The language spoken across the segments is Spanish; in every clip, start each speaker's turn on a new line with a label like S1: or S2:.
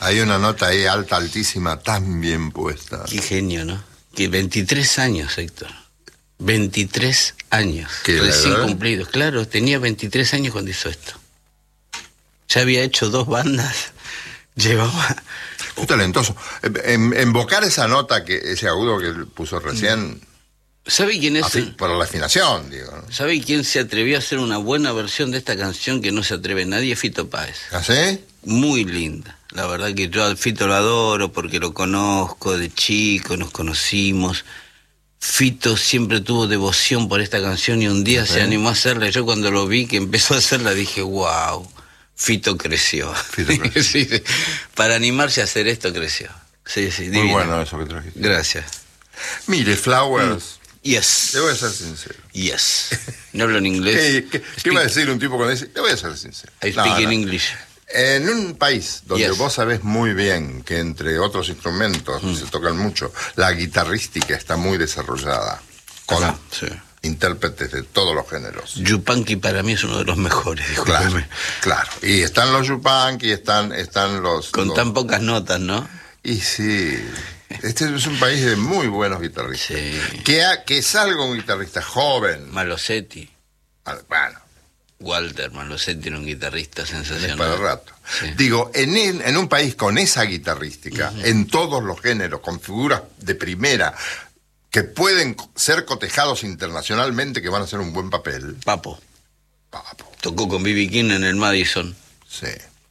S1: Hay una nota ahí alta, altísima, tan bien puesta.
S2: Qué genio, ¿no? Que 23 años, Héctor. 23 años. Recién cumplidos. Claro, tenía 23 años cuando hizo esto. Ya había hecho 2 bandas. Llevaba...
S1: Muy talentoso. Invocar esa nota, ese agudo que puso recién...
S2: ¿Sabe quién es?
S1: Por la afinación, digo, ¿no?
S2: ¿Sabe quién se atrevió a hacer una buena versión de esta canción que no se atreve nadie? Fito Páez.
S1: ¿Ah, sí?
S2: Muy linda. La verdad que yo al Fito lo adoro porque lo conozco de chico, nos conocimos. Fito siempre tuvo devoción por esta canción y un día se animó a hacerla. Yo cuando lo vi que empezó a hacerla dije, wow, Fito creció. Sí, sí. Para animarse a hacer esto creció. Sí, sí,
S1: muy bueno eso que trajiste.
S2: Gracias.
S1: Mire, Flowers...
S2: Yes.
S1: Te voy a ser sincero.
S2: Yes. No hablo en inglés.
S1: ¿Qué va a decir un tipo cuando dice, te voy a ser sincero?
S2: I speak in English.
S1: En un país donde vos sabés muy bien que entre otros instrumentos que se tocan mucho, la guitarrística está muy desarrollada, con intérpretes de todos los géneros.
S2: Yupanqui para mí es uno de los mejores,
S1: discúlpeme. Claro. Y están los Yupanqui, están los...
S2: Con tan pocas notas, ¿no?
S1: Y sí... Este es un país de muy buenos guitarristas.
S2: Sí.
S1: Que salga un guitarrista joven.
S2: Malosetti.
S1: Bueno.
S2: Walter Malosetti era un guitarrista sensacional.
S1: Para el rato. Sí. Digo, en un país con esa guitarrística, en todos los géneros, con figuras de primera, que pueden ser cotejados internacionalmente, que van a hacer un buen papel.
S2: Papo. Tocó con B.B. King en el Madison.
S1: Sí.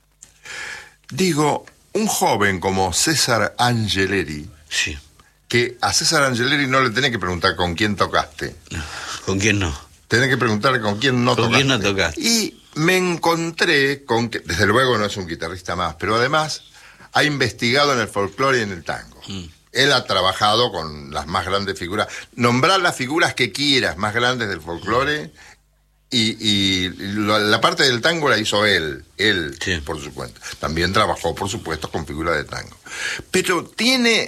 S1: Digo... Un joven como César Angeleri,
S2: sí.
S1: Que a César Angeleri no le tenés que preguntar con quién tocaste.
S2: ¿Con quién no?
S1: Tenés que preguntar con quién no tocaste.
S2: ¿Con quién no tocaste?
S1: Y me encontré con que, desde luego no es un guitarrista más, pero además ha investigado en el folclore y en el tango. Él ha trabajado con las más grandes figuras. Nombrar las figuras que quieras más grandes del folclore... Y la parte del tango la hizo él sí. Por su cuenta. También trabajó, por supuesto, con figuras de tango. Pero tiene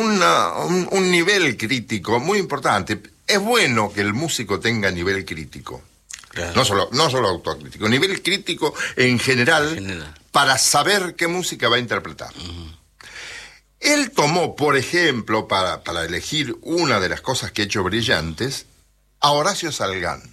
S1: un nivel crítico muy importante. Es bueno que el músico tenga nivel crítico. Claro. No solo autocrítico, nivel crítico en general. Para saber qué música va a interpretar. Él tomó, por ejemplo, para elegir una de las cosas que ha hecho brillantes, a Horacio Salgán.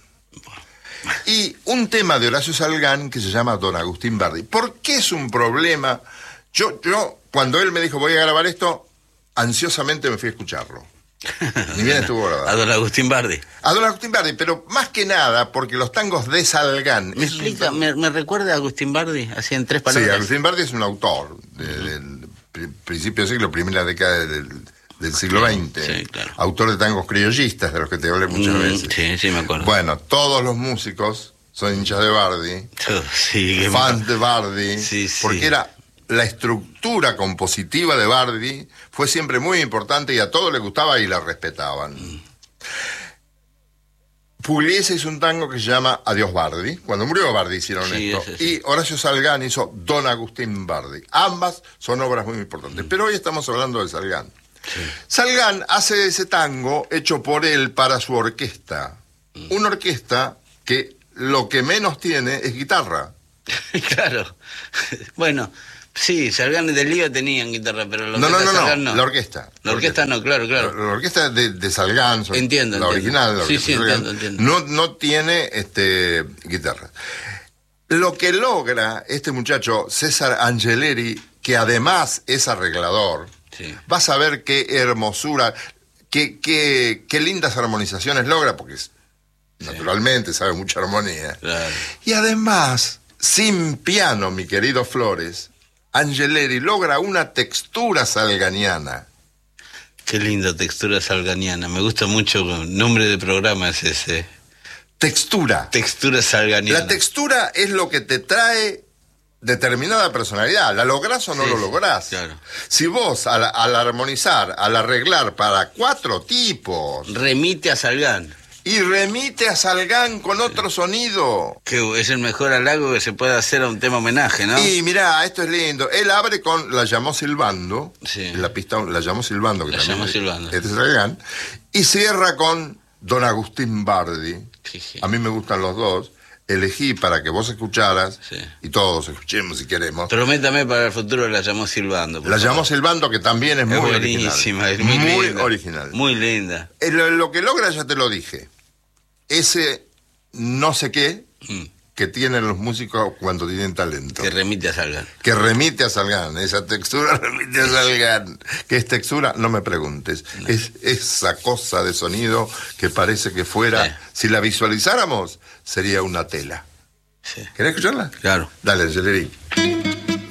S1: Y un tema de Horacio Salgán que se llama Don Agustín Bardi. ¿Por qué es un problema? Yo cuando él me dijo voy a grabar esto, ansiosamente me fui a escucharlo. Ni bien estuvo grabado.
S2: A Don Agustín Bardi.
S1: A Don Agustín Bardi, pero más que nada porque los tangos de Salgán...
S2: ¿Me recuerda a Agustín Bardi? Así en 3 palabras.
S1: Sí, Agustín Bardi es un autor del principio del siglo, primera década del siglo XX,
S2: sí, claro.
S1: Autor de tangos criollistas, de los que te hablé muchas veces.
S2: Sí, me acuerdo.
S1: Bueno, todos los músicos son hinchas de Bardi, fans de Bardi, porque era la estructura compositiva de Bardi, fue siempre muy importante y a todos les gustaba y la respetaban. Pugliese hizo un tango que se llama Adiós Bardi. Cuando murió Bardi hicieron esto. Y Horacio Salgán hizo Don Agustín Bardi. Ambas son obras muy importantes. Pero hoy estamos hablando de Salgán. Sí. Salgán hace ese tango hecho por él para su orquesta. Una orquesta que lo que menos tiene es guitarra.
S2: Claro. Bueno, sí, Salgán de Lío tenían guitarra, pero
S1: no, la orquesta.
S2: La orquesta no, claro.
S1: La orquesta de Salgán,
S2: entiendo.
S1: La original, la
S2: orquesta Salgán, entiendo.
S1: No tiene guitarra. Lo que logra este muchacho, César Angeleri, que además es arreglador, sí. Vas a ver qué hermosura, qué lindas armonizaciones logra, porque naturalmente sabe mucha armonía.
S2: Claro.
S1: Y además, sin piano, mi querido Flores, Angeleri logra una textura salganiana.
S2: Qué linda textura salganiana. Me gusta mucho, el nombre de programa es ese.
S1: Textura.
S2: Textura salganiana.
S1: La textura es lo que te trae determinada personalidad. ¿La lográs o no lo lográs?
S2: Claro.
S1: Si vos, al armonizar, al arreglar para 4 tipos...
S2: Remite a Salgán.
S1: Y remite a Salgán con otro sonido.
S2: Que es el mejor halago que se puede hacer a un tema homenaje, ¿no?
S1: Y mirá, esto es lindo. Él abre con La llamó silbando.
S2: Sí.
S1: La pista La llamó silbando. Que
S2: La llamó silbando.
S1: Es de Salgán. Y cierra con Don Agustín Bardi.
S2: Sí.
S1: A mí me gustan los dos. elegí para que vos escucharas,
S2: Sí.
S1: y todos escuchemos si queremos.
S2: Prométame para el futuro la llamó silbando.
S1: La llamó Silbando, que también es muy
S2: buenísima,
S1: original.
S2: es muy linda.
S1: Original.
S2: Muy linda.
S1: Lo que logra, ya te lo dije, ese no sé qué que tienen los músicos cuando tienen talento.
S2: Que remite a Salgan.
S1: Que remite a Salgan, esa textura remite a Salgan. ¿Qué es textura? No me preguntes. No. Es esa cosa de sonido que parece que fuera, sí. Si la visualizáramos, sería una tela.
S2: Sí.
S1: ¿Querés escucharla?
S2: Claro.
S1: Dale, Angelerí.